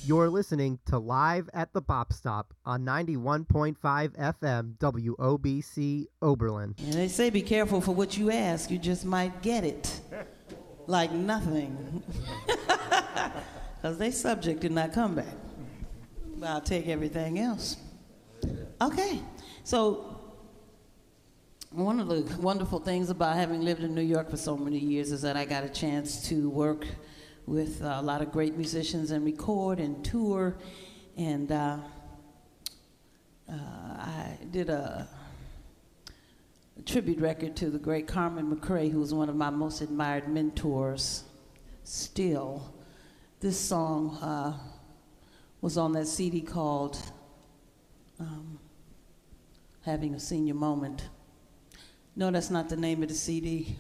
You're listening to Live at the Bop Stop on 91.5 FM WOBC Oberlin. And they say be careful for what you ask. You just might get it. Like nothing. Because they subject did not come back. But I'll take everything else. Okay. So one of the wonderful things about having lived in New York for so many years is that I got a chance to work with a lot of great musicians and record and tour. And I did a tribute record to the great Carmen McRae, who was one of my most admired mentors still. This song was on that CD called Having a Senior Moment. No, that's not the name of the CD.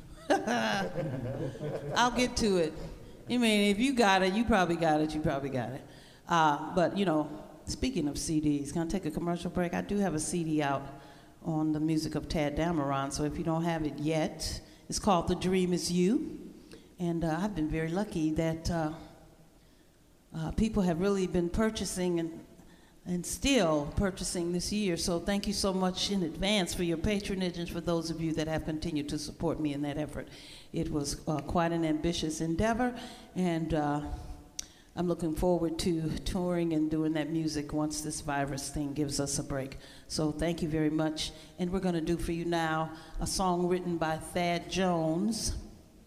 I'll get to it. I mean, if you got it, you probably got it, but, you know, speaking of CDs, can I take a commercial break? I do have a CD out on the music of Tad Dameron, so if you don't have it yet, it's called The Dream Is You. And I've been very lucky that people have really been purchasing and still purchasing this year. So thank you so much in advance for your patronage and for those of you that have continued to support me in that effort. It was quite an ambitious endeavor, and I'm looking forward to touring and doing that music once this virus thing gives us a break. So thank you very much. And we're going to do for you now a song written by Thad Jones.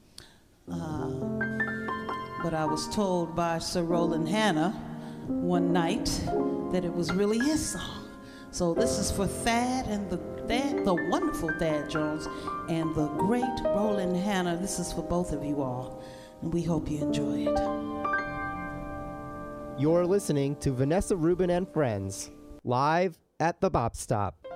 But I was told by Sir Roland Hanna one night that it was really his song. So this is for Thad and the wonderful Thad Jones and the great Roland Hanna. This is for both of you all, and we hope you enjoy it. You're listening to Vanessa Rubin and Friends, live at the Bop Stop.